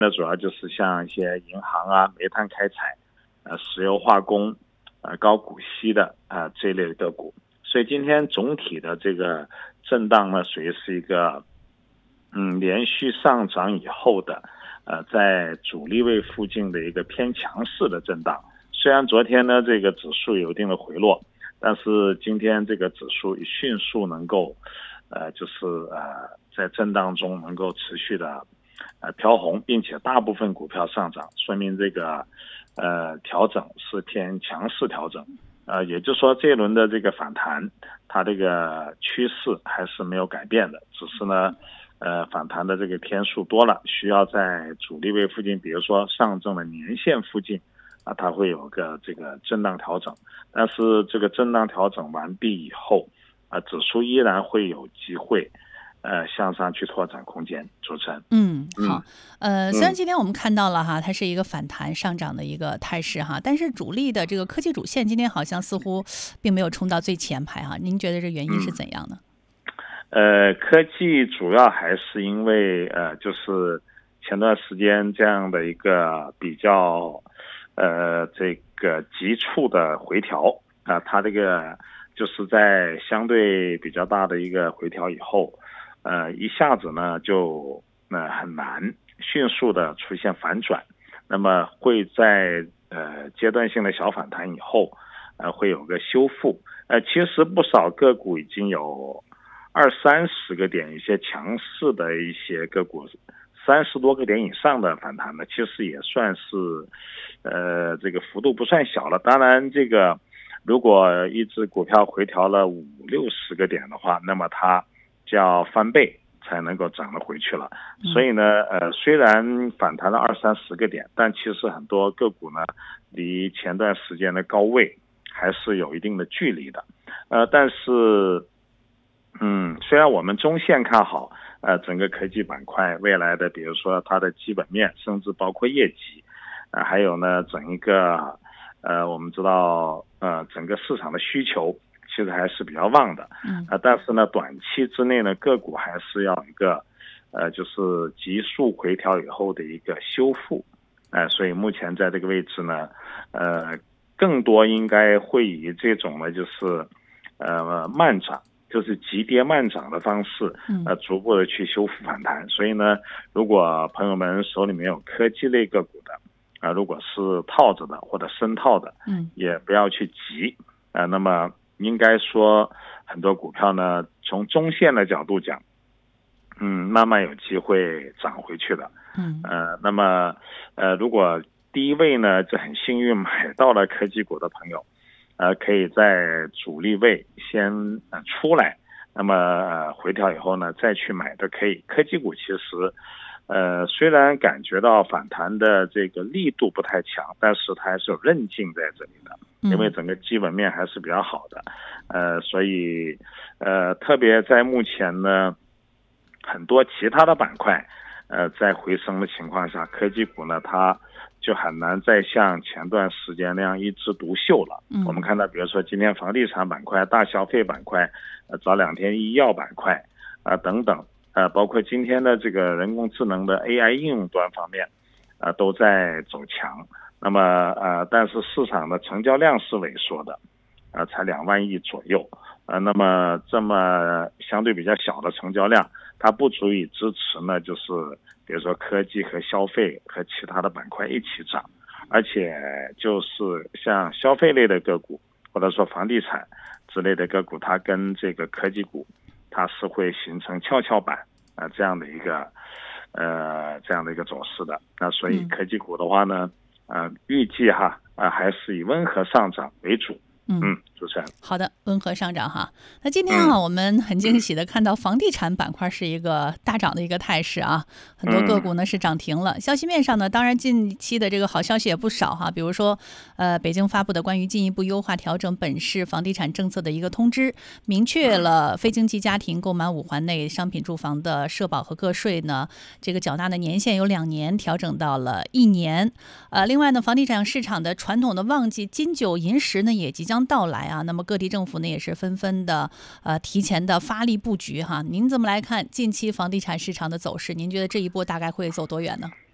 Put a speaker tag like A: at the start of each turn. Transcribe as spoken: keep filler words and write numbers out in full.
A: 那主要就是像一些银行啊、煤炭开采、呃石油化工、呃高股息的啊、呃、这一类的个股。所以今天总体的这个震荡呢，属于是一个嗯连续上涨以后的呃在阻力位附近的一个偏强势的震荡。虽然昨天呢这个指数有一定的回落，但是今天这个指数迅速能够呃就是呃在震荡中能够持续的呃飘红，并且大部分股票上涨，说明这个呃调整是偏强势调整。呃，也就是说这一轮的这个反弹，它这个趋势还是没有改变的，只是呢，呃，反弹的这个天数多了，需要在阻力位附近，比如说上证的年线附近，啊，它会有个这个震荡调整。但是这个震荡调整完毕以后，啊，指数依然会有机会，呃，向上去拓展空间。主持人，
B: 嗯，好，
A: 嗯、
B: 呃，虽然今天我们看到了哈，它是一个反弹上涨的一个态势哈，但是主力的这个科技主线今天好像似乎并没有冲到最前排哈，您觉得这原因是怎样呢？
A: 嗯、呃，科技主要还是因为呃，就是前段时间这样的一个比较呃这个急促的回调啊、呃，它这个就是在相对比较大的一个回调以后，呃，一下子呢就呃很难迅速的出现反转，那么会在呃阶段性的小反弹以后，呃会有个修复。呃，其实不少个股已经有二三十个点，一些强势的一些个股三十多个点以上的反弹呢，其实也算是呃这个幅度不算小了。当然这个如果一只股票回调了五六十个点的话，那么它就要翻倍才能够涨得回去了。所以呢，呃，虽然反弹了二三十个点，但其实很多个股呢，离前段时间的高位还是有一定的距离的。呃，但是，嗯，虽然我们中线看好，呃，整个科技板块未来的，比如说它的基本面，甚至包括业绩，呃，还有呢，整一个，呃，我们知道，呃，整个市场的需求其实还是比较旺的，
B: 嗯，
A: 呃，但是呢，短期之内呢，个股还是要一个，呃，就是急速回调以后的一个修复，呃，所以目前在这个位置呢，呃，更多应该会以这种呢，就是呃慢涨，就是急跌慢涨的方式，呃，逐步的去修复反弹。所以呢，如果朋友们手里面有科技类个股的，啊、呃，如果是套着的或者深套的，
B: 嗯，
A: 也不要去急，啊、呃，那么应该说很多股票呢，从中线的角度讲，嗯，慢慢有机会涨回去的。
B: 嗯，
A: 呃，那么呃，如果第一位呢，就很幸运买到了科技股的朋友，呃，可以在主力位先呃出来，那么呃回调以后呢，再去买都可以。科技股其实呃虽然感觉到反弹的这个力度不太强，但是它还是有韧劲在这里的，因为整个基本面还是比较好的。呃，所以呃特别在目前呢，很多其他的板块呃在回升的情况下，科技股呢它就很难再像前段时间那样一枝独秀了。嗯、我们看到，比如说今天房地产板块、大消费板块，呃，早两天医药板块啊、呃、等等，呃，包括今天的这个人工智能的 A I 应用端方面，啊、呃，都在走强。那么呃，但是市场的成交量是萎缩的，呃，才两万亿左右。呃，那么这么相对比较小的成交量，它不足以支持呢，就是比如说科技和消费和其他的板块一起涨，而且就是像消费类的个股或者说房地产之类的个股，它跟这个科技股它是会形成跷跷板啊、呃、这样的一个呃这样的一个走势的。那所以科技股的话呢，呃预计哈啊、呃、还是以温和上涨为主。嗯，主持人，
B: 好的，温和上涨哈。那今天啊，嗯、我们很惊喜的看到房地产板块是一个大涨的一个态势啊，很多个股呢是涨停了。消息面上呢，当然近期的这个好消息也不少哈，比如说，呃，北京发布的关于进一步优化调整本市房地产政策的一个通知，明确了非经济家庭购买五环内商品住房的社保和个税呢，这个缴纳的年限由两年调整到了一年。呃，另外呢，房地产市场的传统的旺季金九银十呢也即将到来啊，那么各地政府呢也是纷纷的呃提前的发力布局哈。您怎么来看近期房地产市场的走势？您觉得这一波大概会走多远呢？